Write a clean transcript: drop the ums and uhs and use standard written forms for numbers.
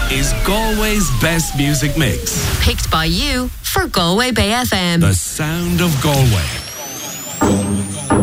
is Galway's best music mix. Picked by you for Galway Bay FM. The sound of Galway.